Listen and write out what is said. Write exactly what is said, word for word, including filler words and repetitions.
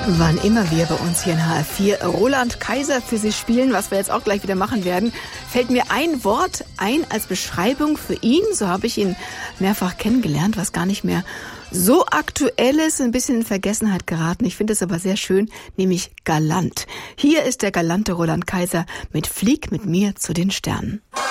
Wann immer wir bei uns hier in H R vier Roland Kaiser für Sie spielen, was wir jetzt auch gleich wieder machen werden, fällt mir ein Wort ein als Beschreibung für ihn. So habe ich ihn mehrfach kennengelernt, was gar nicht mehr so aktuell ist, ein bisschen in Vergessenheit geraten. Ich finde es aber sehr schön, nämlich galant. Hier ist der galante Roland Kaiser mit Flieg mit mir zu den Sternen.